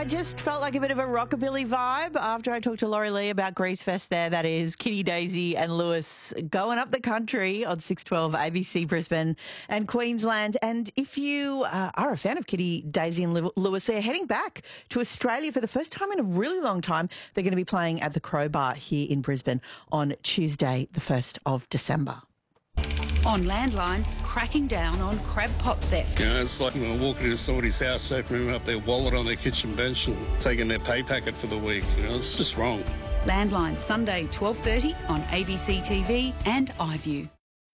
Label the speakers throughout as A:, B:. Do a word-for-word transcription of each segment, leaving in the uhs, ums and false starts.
A: just felt like a bit of a rockabilly vibe after I talked to Laurie Lee about Grease Fest there. That is Kitty, Daisy and Lewis going up the country on six twelve A B C Brisbane and Queensland. And if you uh, are a fan of Kitty, Daisy and Lewis, they're heading back to Australia for the first time in a really long time. They're going to be playing at the Crowbar here in Brisbane on Tuesday, the first of December.
B: On Landline, cracking down on crab pot theft.
C: You know, it's like when walking into somebody's house, opening up their wallet on their kitchen bench and taking their pay packet for the week. You know, it's just wrong.
B: Landline, Sunday, twelve thirty on A B C T V and iView.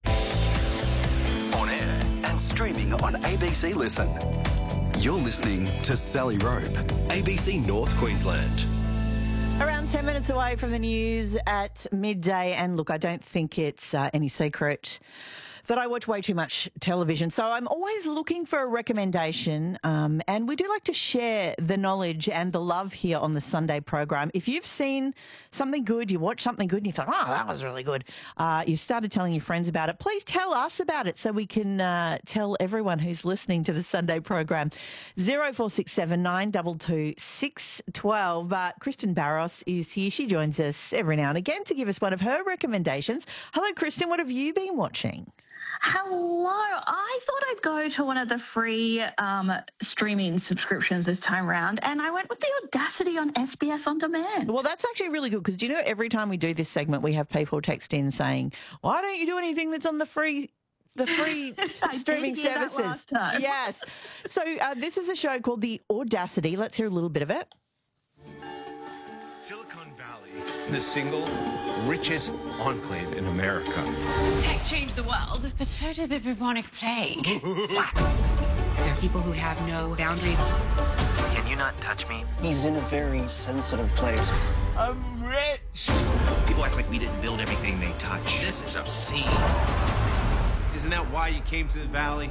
D: On air and streaming on A B C Listen. You're listening to Sally Rope, A B C North Queensland.
A: Around ten minutes away from the news at midday. And look, I don't think it's uh, any secret that I watch way too much television. So I'm always looking for a recommendation. Um, and we do like to share the knowledge and the love here on the Sunday program. If you've seen something good, you watch something good and you thought, oh, that was really good. Uh, you've started telling your friends about it. Please tell us about it so we can uh, tell everyone who's listening to the Sunday program. zero four six seven nine two two six one two. Uh, Kristen Barros is here. She joins us every now and again to give us one of her recommendations. Hello, Kristen. What have you been watching?
E: Hello. I thought I'd go to one of the free um, streaming subscriptions this time around, and I went with the Audacity on S B S On Demand.
A: Well, that's actually really good because do you know every time we do this segment, we have people text in saying, "Why don't you do anything that's on the free?" The free streaming services.
E: That last time.
A: Yes. So uh, this is a show called The Audacity. Let's hear a little bit of it.
F: Silicon Valley, the single richest enclave in America.
G: Tech changed the world, but so did the bubonic plague. There are people who have no boundaries.
H: Can you not touch me?
I: He's in a very sensitive place.
F: I'm rich!
H: People act like we didn't build everything they touch. This is obscene.
F: Isn't that why you came to the Valley?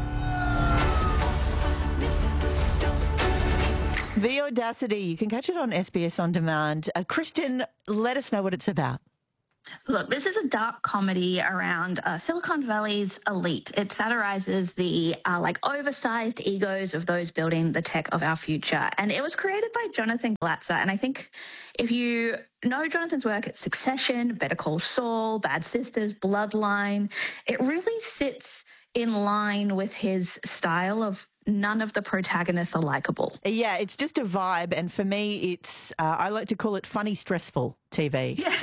A: The Audacity. You can catch it on S B S On Demand. Uh, Kristen, let us know what it's about.
E: Look, this is a dark comedy around uh, Silicon Valley's elite. It satirizes the uh, like oversized egos of those building the tech of our future. And it was created by Jonathan Glatzer. And I think if you know Jonathan's work at Succession, Better Call Saul, Bad Sisters, Bloodline, it really sits in line with his style of none of the protagonists are likable.
A: Yeah, it's just a vibe. And for me, it's, uh, I like to call it funny, stressful T V.
E: Yes.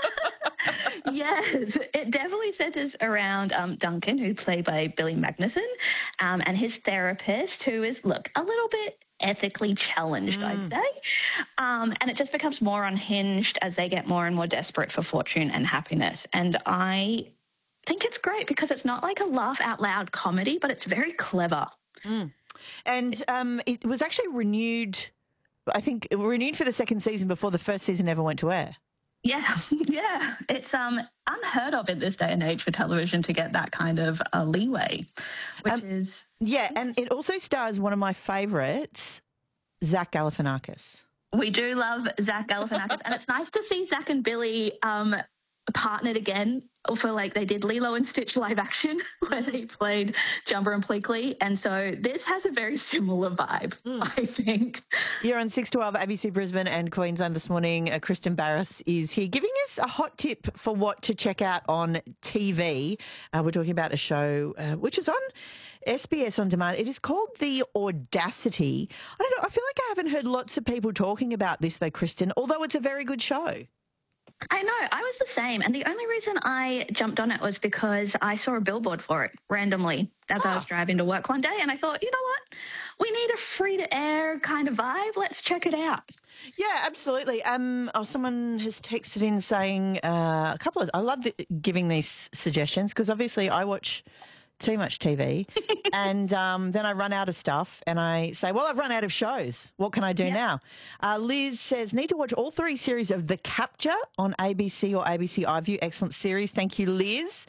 E: Yes, it definitely centres around um, Duncan, who's played by Billy Magnussen, um, and his therapist, who is, look, a little bit ethically challenged, mm. I'd say. Um, and it just becomes more unhinged as they get more and more desperate for fortune and happiness. And I think it's great because it's not like a laugh-out-loud comedy, but it's very clever.
A: Mm. And um, it was actually renewed, I think, renewed for the second season before the first season ever went to air.
E: Yeah, yeah. It's um unheard of in this day and age for television to get that kind of uh, leeway, which um, is...
A: Yeah, and it also stars one of my favourites, Zach Galifianakis.
E: We do love Zach Galifianakis, and it's nice to see Zach and Billy um, partnered again for, like, they did Lilo and Stitch live action where they played Jumper and Pleakley, and so this has a very similar vibe, mm. I think.
A: You're on six twelve A B C Brisbane and Queensland this morning. Uh, Kristen Barros is here giving us a hot tip for what to check out on T V. Uh, we're talking about a show uh, which is on S B S On Demand. It is called The Audacity. I don't know, I feel like I haven't heard lots of people talking about this though, Kristen, although it's a very good show.
E: I know, I was the same. And the only reason I jumped on it was because I saw a billboard for it randomly as oh. I was driving to work one day. And I thought, you know what? We need a free-to-air kind of vibe. Let's check it out.
A: Yeah, absolutely. Um, oh, someone has texted in saying uh, a couple of... I love the, giving these suggestions because obviously I watch too much T V and um, then I run out of stuff and I say, well, I've run out of shows. What can I do yeah. now? Uh, Liz says, need to watch all three series of The Capture on A B C or A B C iView. Excellent series. Thank you, Liz.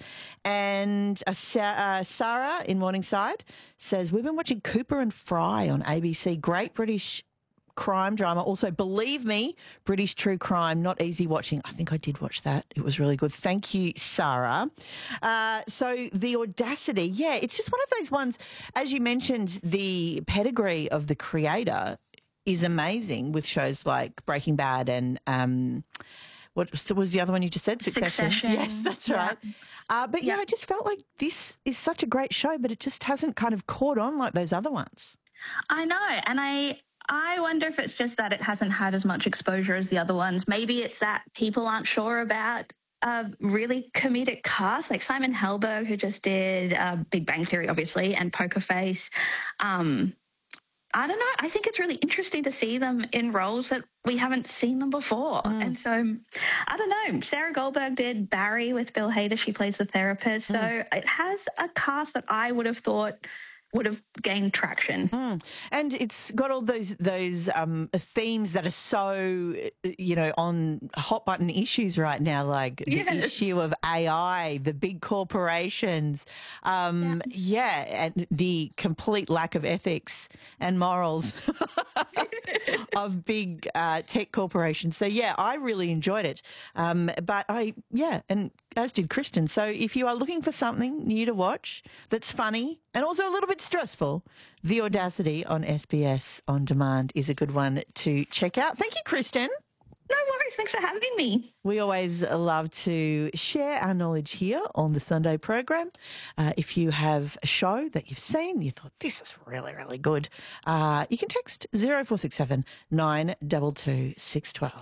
A: And uh, Sa- uh, Sarah in Morningside says, we've been watching Cooper and Fry on A B C. Great British crime drama. Also, Believe Me, British true crime, not easy watching. I think I did watch that. It was really good. Thank you, Sarah. Uh, so The Audacity, yeah, it's just one of those ones, as you mentioned, the pedigree of the creator is amazing with shows like Breaking Bad and um, what was the other one you just said? Succession.
E: Succession.
A: Yes, that's
E: Yeah.
A: right. Uh, but yeah,
E: Yeah.
A: I just felt like this is such a great show, but it just hasn't kind of caught on like those other ones.
E: I know, and I I wonder if it's just that it hasn't had as much exposure as the other ones. Maybe it's that people aren't sure about a really comedic cast, like Simon Helberg, who just did uh, Big Bang Theory, obviously, and Poker Face. Um, I don't know. I think it's really interesting to see them in roles that we haven't seen them before. Mm. And so, I don't know. Sarah Goldberg did Barry with Bill Hader. She plays the therapist. So mm. it has a cast that I would have thought would have gained traction.
A: Mm. And it's got all those those um, themes that are so, you know, on hot button issues right now, like yes. the issue of A I, the big corporations, um, yeah. yeah, and the complete lack of ethics and morals of big uh, tech corporations. So, yeah, I really enjoyed it. Um, but I, yeah, and as did Kristen. So if you are looking for something new to watch that's funny and also a little bit stressful, The Audacity on S B S On Demand is a good one to check out. Thank you, Kristen.
E: No worries. Thanks for having me.
A: We always love to share our knowledge here on the Sunday program. Uh, if you have a show that you've seen, you thought this is really, really good, uh, you can text zero four six seven nine two two six one two.